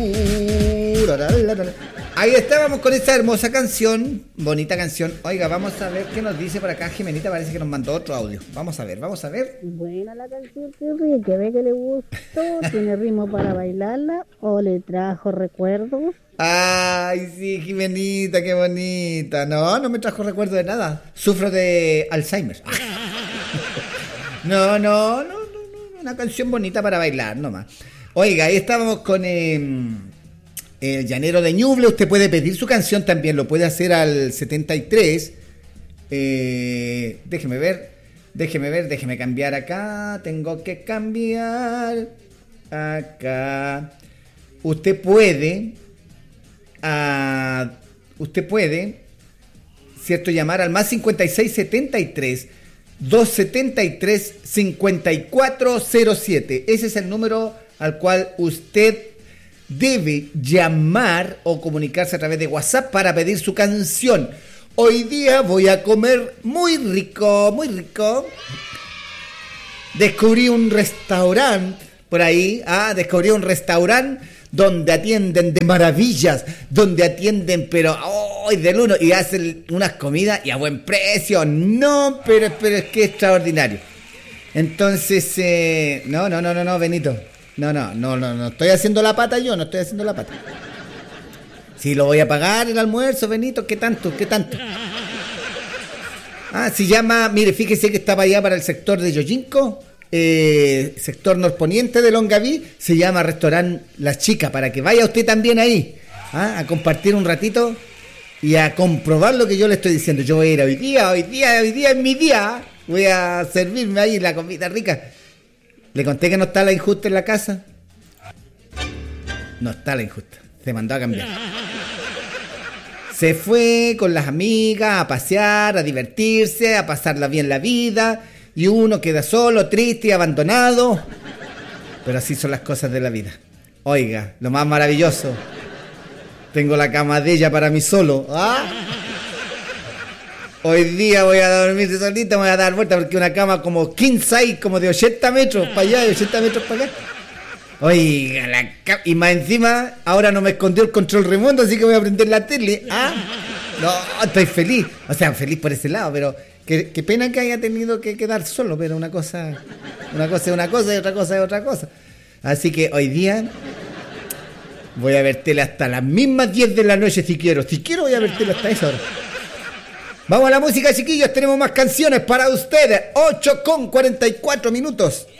Ahí estábamos con esta hermosa canción, bonita canción. Oiga, vamos a ver qué nos dice por acá. Jimenita parece que nos mandó otro audio. Vamos a ver. Buena la canción, que ve que le gustó. ¿Tiene ritmo para bailarla o le trajo recuerdos? Ay, sí, Jimenita, qué bonita. No me trajo recuerdo de nada. Sufro de Alzheimer. No, una canción bonita para bailar nomás. Oiga, ahí estábamos con el Llanero de Ñuble. Usted puede pedir su canción también, lo puede hacer al 73. Déjeme ver, cambiar acá. Tengo que cambiar acá. Usted puede, ¿cierto? Llamar al más 5673 273 5407. Ese es el número al cual usted debe llamar o comunicarse a través de WhatsApp para pedir su canción. Hoy día voy a comer muy rico. Descubrí un restaurante por ahí, descubrí un restaurante donde atienden de maravillas, pero del uno, y hacen unas comidas y a buen precio. No, pero es que extraordinario. Entonces, no, Benito. No estoy haciendo la pata yo, no estoy haciendo la pata. Si lo voy a pagar el almuerzo, Benito, ¿qué tanto? Se llama, mire, fíjese que estaba allá para el sector de Yoyinco, sector norponiente de Longaví, se llama Restaurante La Chica, para que vaya usted también ahí, a compartir un ratito y a comprobar lo que yo le estoy diciendo. Yo voy a ir hoy día es mi día, voy a servirme ahí la comida rica. ¿Le conté que no está la injusta en la casa? No está la injusta, se mandó a cambiar. Se fue con las amigas a pasear, a divertirse, a pasarla bien la vida, y uno queda solo, triste y abandonado. Pero así son las cosas de la vida. Oiga, lo más maravilloso, tengo la cama de ella para mí solo. Hoy día voy a dormir solita, me voy a dar vuelta porque una cama como king size, como de 80 metros para allá y 80 metros para acá. Oiga, y más encima, ahora no me escondió el control remoto, así que voy a prender la tele. No, estoy feliz. O sea, feliz por ese lado, pero qué pena que haya tenido que quedar solo, pero una cosa es una cosa y otra cosa es otra cosa. Así que hoy día voy a ver tele hasta las mismas 10 de la noche si quiero. Si quiero voy a ver tele hasta esa hora. Vamos a la música, chiquillos, tenemos más canciones para ustedes. 8:44.